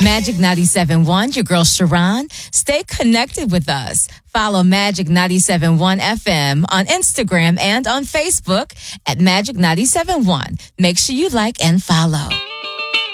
Magic 97.1, your girl Sharon. Stay connected with us. Follow Magic 97.1 FM on Instagram and on Facebook at Magic 97.1. Make sure you like and follow.